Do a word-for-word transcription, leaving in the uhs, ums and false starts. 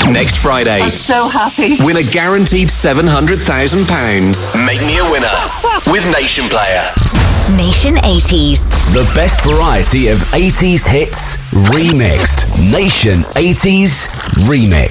Next Friday, I'm so happy. win a guaranteed seven hundred thousand pounds. Make me a winner with Nation Player. Nation eighties. The best variety of eighties hits remixed. Nation eighties Remix.